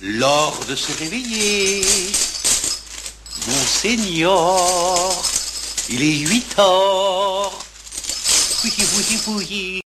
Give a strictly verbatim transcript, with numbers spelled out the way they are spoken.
L'heure de se réveiller, Monseigneur, il est huit heures. Oui, oui, oui.